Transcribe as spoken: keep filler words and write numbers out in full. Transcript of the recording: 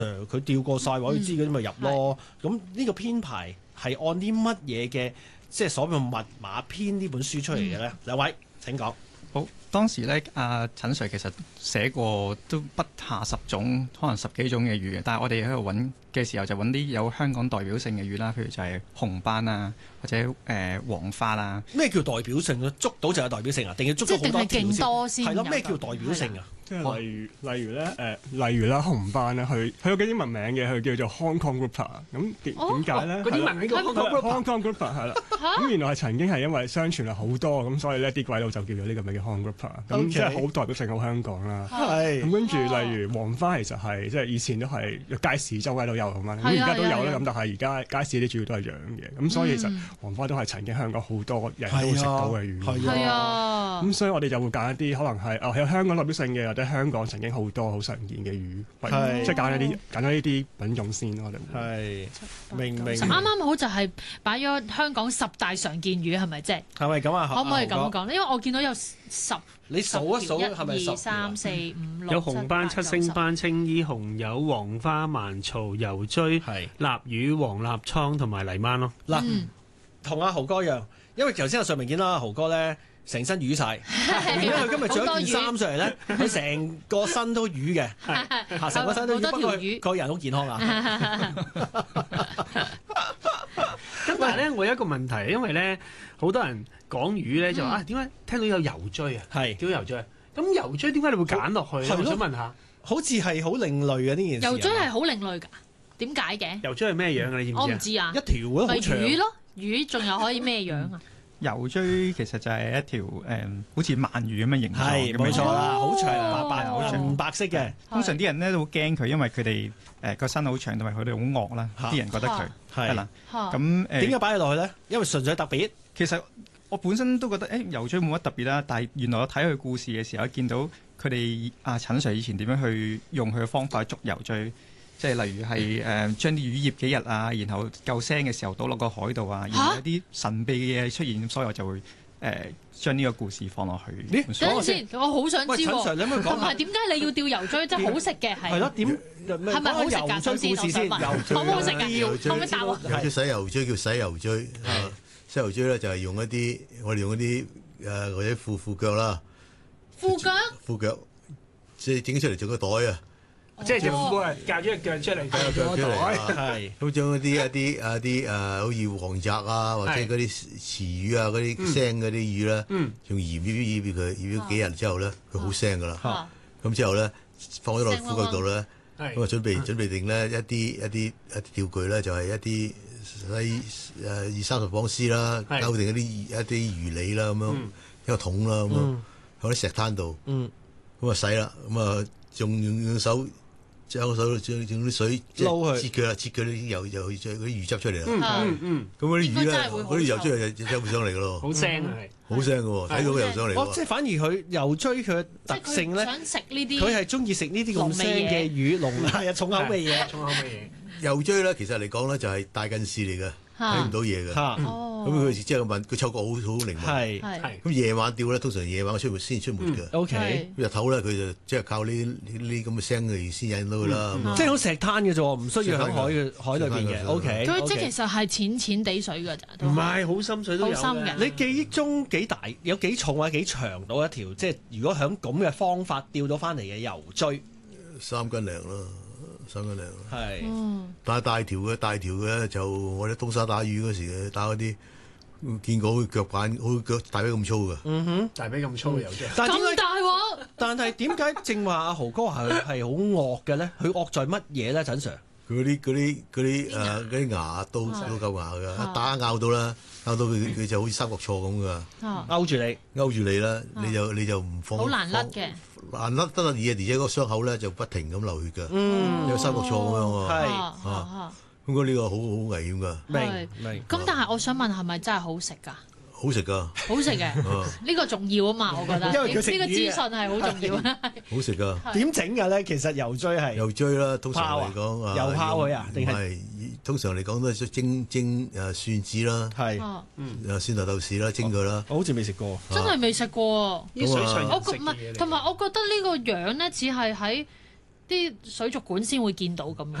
誒佢調過晒話，佢知嗰啲咪入咯。咁呢、嗯、個編排係按啲乜嘢嘅，即係所謂密碼編呢本書出嚟嘅咧？兩、嗯、位請講。 好，當時咧，阿陳 Sir 其實寫過都不下十種，可能十幾種嘅魚嘅。但係我哋喺度揾嘅時候，就揾啲有香港代表性嘅魚啦，譬如就係紅斑啊，或者誒、呃、黃花啦。 咩叫代表性咧？捉到就有代表性啊？定要捉咗好多條先？係咯，咩叫代表性啊？ 即係例如，例如咧，誒、呃，例如啦，紅斑咧，佢佢有幾英文名嘅，佢叫做 Hong Kong Grouper。咁點點解咧？ 嗰啲文名叫 Hong Kong Grouper。 Hong Kong Grouper 係啦。咁原來係曾經係因為相傳係好多，咁所以呢啲鬼佬就叫做呢個名叫 Hong Kong Grouper。咁即係好代表性好香港啦。係。咁跟住例如黃花其實係即係以前都係街市周圍都有咁樣，咁而家都有啦。咁但係而家街市啲主要都係養嘅。咁所以其實黃花都係曾經香港好多人都會食到嘅魚。 係啊。 咁所以我哋就會揀一啲可能係哦有香港代表性嘅，或者香港曾經好多好常見嘅魚，即係揀一啲揀咗呢啲品種先。我哋係明明啱啱好就係擺咗香港十大常見魚係咪啫？ 係咪咁啊？ 可唔可以咁講咧？因為我見到有十， 你數一數係咪十？ 一二三四五六有紅斑、七星斑、青衣紅柚、黃花、蠻曹、油錐、臘魚、黃立倉同埋泥鰻咯。 嗱，同阿豪哥一樣，因為頭先阿上面見到阿豪哥咧。成身魚晒，因為佢今日着咗件衫上嚟咧，佢成個身都魚嘅，嚇成個身都魚，不過個人好健康啊。 咁但係咧，我有一個問題，因為咧好多人講魚咧就話啊，點解聽到有油錐啊？係叫油錐，咁油錐點解你會揀落去？我想問下， 好似係好另類嘅呢件事。 油錐係好另類㗎，點解嘅？ 油錐係咩樣啊？你知唔知啊？ 我唔知啊， 一條咯，好長。 魚咯，魚仲有可以咩樣啊？ 油錐其實就係一條誒、嗯，好似鰻魚咁嘅形狀， 係冇錯啦，好長白白好長白色嘅。 通常啲人咧都好驚佢，因為佢哋誒個身好長，同埋佢哋好惡啦。啲人覺得佢係啦。咁誒點解擺佢落去咧？因為純粹特別。 其實我本身都覺得誒油錐冇乜特別啦，但係原來我睇佢故事嘅時候，見到佢哋阿陳 Sir 以前點樣去用佢嘅方法去捉油錐。即係例如係誒、呃、將啲魚醃幾日啊，然後夠腥嘅時候倒落個海度啊，然後有啲神秘嘅嘢出現，所以我就會誒、呃、將呢個故事放落去。 等陣先，我好想知喎。同埋點解你要釣油錐？真係好食嘅係。 係咯，點係咪好食㗎？首先我想問，好唔好食㗎？可唔可以答我？ 有啲洗油錐叫洗油錐，洗油錐咧就係用一啲我哋用一啲誒或者褲褲腳啦。 褲腳？ 褲腳，即係整出嚟做個袋啊！ 即係條褲啊，夾咗隻腳出嚟， 夾腳出嚟， 係咁將一啲一啲啊啲誒，好似黃鰭啊，或者嗰啲池魚啊，嗰啲腥嗰啲魚咧，用鹽醃醃醃佢，醃咗幾日之後咧，佢好腥噶啦。咁之後咧，放咗落褲腳度咧，咁啊準備準備定咧一啲一啲一啲釣具咧，就係一啲細誒二三十磅絲啦，勾定一啲一啲魚脷啦，咁樣一個桶啦，咁樣喺啲石灘度，咁啊洗啦，咁啊用用用手。將手用啲水即係切佢啦，切佢啲油油嗰啲魚汁出嚟啦。 嗯嗯， 咁嗰啲魚咧，嗰啲油出嚟就就會上嚟噶咯。 好腥啊，係好腥嘅喎，睇到油上嚟。 哦，即係反而佢油錐佢嘅特性咧， 想食呢啲， 佢係中意食呢啲咁腥嘅魚，濃係啊，重口味嘢。 重口味嘢。 油錐咧，其實嚟講咧就係大近視嚟嘅，睇唔到嘢嘅。咁佢即係問佢嗅覺好好靈敏。 係係。咁夜晚釣咧，通常夜晚出門先出門嘅。 O K。 日頭咧，佢就即係靠呢呢啲咁嘅聲嘅魚先引到佢啦。 即係好石灘嘅啫，唔需要喺海嘅海裏邊嘅。O K。 佢即係其實係淺淺地水㗎咋。 唔係好深水都有。 好深嘅。 你記憶中幾大？有幾重或者幾長到一條？即係如果響咁嘅方法釣到翻嚟嘅油錐， 三斤零啦。三斤零， 係， 但係大條嘅大條嘅就我哋東沙打魚嗰時嘅打嗰啲，見過好似腳板，好似腳大髀咁粗嘅。 嗯哼， 大髀咁粗嘅油錐。 咁大鑊！ 但係點解正話阿豪哥係係好惡嘅咧？佢惡在乜嘢咧？陳 Sir？ 佢嗰啲嗰啲嗰啲誒嗰啲牙都都夠牙㗎，一打咬到啦，咬到佢佢就好似三角錯咁㗎， 勾住你， 勾住你啦，你就你就唔放。 好難甩嘅。 難甩得啦，而而且嗰個傷口咧就不停咁流血㗎，有三角錯咁樣喎。 係啊，咁嗰呢個好好危險㗎。 明明。 咁但係我想問係咪真係好食㗎？ 好食㗎， 好食嘅，呢個重要啊嘛，我覺得。因為佢食呢個資訊係好重要啊。 好食㗎。 點整㗎咧？其實油錐係油錐啦，通常嚟講啊， 油泡佢啊，定係通常嚟講都係蒸蒸誒蒜子啦， 係， 誒蒜頭豆豉啦，蒸佢啦。 我好似未食過， 真係未食過。 啲水上我唔係，同埋我覺得呢個樣咧，似係喺啲水族館先會見到咁樣。